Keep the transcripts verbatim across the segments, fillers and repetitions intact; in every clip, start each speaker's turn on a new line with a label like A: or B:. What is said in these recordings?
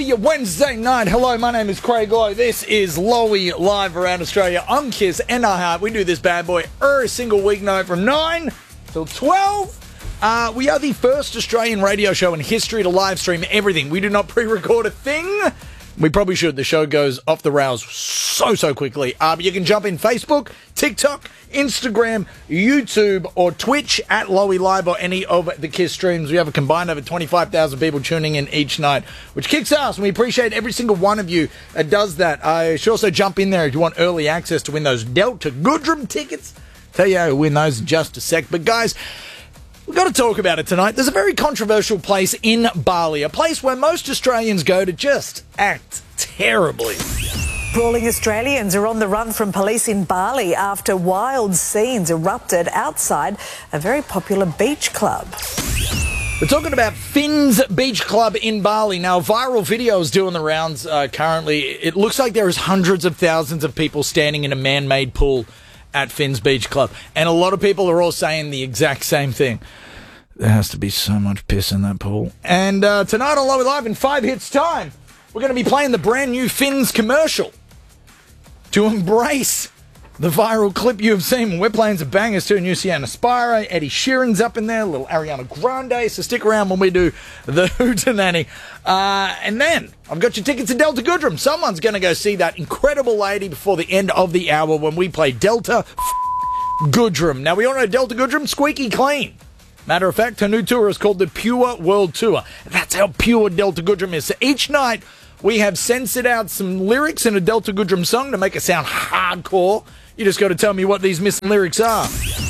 A: your Wednesday night. Hello, my name is Craig Lowe. This is Lowy Live around Australia on Kiss and iHeart. We do this bad boy every single weeknight from nine till twelve. Uh, we are the first Australian radio show in history to live stream everything. We do not pre-record a thing. We probably should. The show goes off the rails so, so quickly. Uh, but you can jump in Facebook, TikTok, Instagram, YouTube, or Twitch at Lowy Live or any of the Kiss streams. We have a combined over twenty-five thousand people tuning in each night, which kicks ass, and we appreciate every single one of you that does that. I should also jump in there if you want early access to win those Delta Goodrem tickets. Tell you how to win those in just a sec. But guys, we've got to talk about it tonight. There's a very controversial place in Bali, a place where most Australians go to just act terribly.
B: Brawling Australians are on the run from police in Bali after wild scenes erupted outside a very popular beach club.
A: We're talking about Finn's Beach Club in Bali. Now, a viral video is doing the rounds uh, currently. It looks like there is hundreds of thousands of people standing in a man-made pool at Finn's Beach Club. And a lot of people are all saying the exact same thing. There has to be so much piss in that pool. And uh, tonight on Lowy Live in five hits time, we're going to be playing the brand new Finn's commercial to embrace the viral clip you have seen. We're playing some bangers too. New Sienna Spire, Eddie Sheeran's up in there, a little Ariana Grande. So stick around when we do the Hootenanny. Uh, and then I've got your tickets to Delta Goodrem. Someone's going to go see that incredible lady before the end of the hour when we play Delta Goodrem. Now, we all know Delta Goodrem, squeaky clean. Matter of fact, her new tour is called the Pure World Tour. That's how pure Delta Goodrem is. So each night, we have censored out some lyrics in a Delta Goodrem song to make it sound hardcore. You just got to tell me what these missing lyrics are.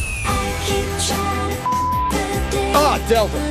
A: Oh, Delta.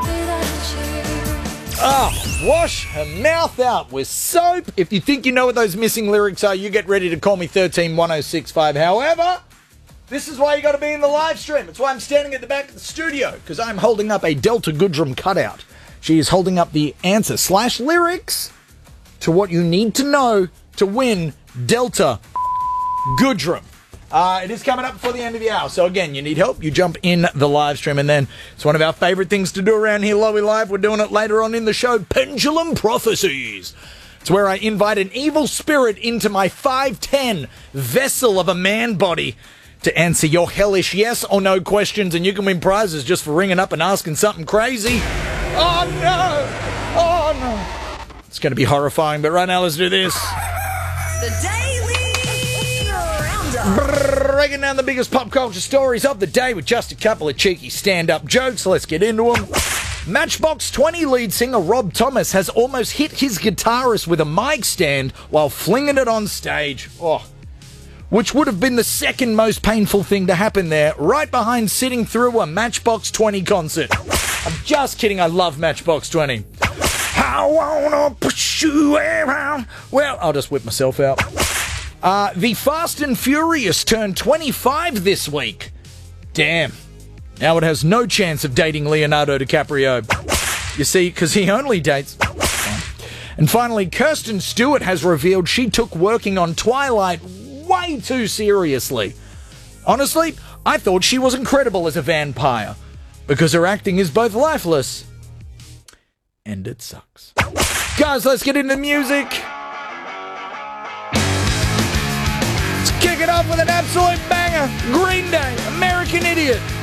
A: Oh, wash her mouth out with soap. If you think you know what those missing lyrics are, you get ready to call me thirteen one oh six five. However, this is why you got to be in the live stream. It's why I'm standing at the back of the studio, because I'm holding up a Delta Goodrem cutout. She is holding up the answer slash lyrics to what you need to know to win Delta Goodrem. Uh, it is coming up before the end of the hour. So again, you need help, you jump in the live stream. And then it's one of our favorite things to do around here, Lowy Live. We're doing it later on in the show, Pendulum Prophecies. It's where I invite an evil spirit into my five ten vessel of a man body to answer your hellish yes or no questions, and you can win prizes just for ringing up and asking something crazy. Oh no! Oh no! It's going to be horrifying, but right now let's do this.
B: The Daily Roundup.
A: Breaking down the biggest pop culture stories of the day with just a couple of cheeky stand-up jokes. Let's get into them. Matchbox twenty lead singer Rob Thomas has almost hit his guitarist with a mic stand while flinging it on stage. Oh. Which would have been the second most painful thing to happen there, right behind sitting through a Matchbox twenty concert. I'm just kidding, I love Matchbox twenty. I wanna push you around. Well, I'll just whip myself out. Uh, the Fast and Furious turned twenty-five this week. Damn. Now it has no chance of dating Leonardo DiCaprio. You see, because he only dates... And finally, Kirsten Stewart has revealed she took working on Twilight way too seriously. Honestly, I thought she was incredible as a vampire, because her acting is both lifeless and it sucks. Guys, let's get into music. Let's kick it off with an absolute banger. Green Day, American Idiot.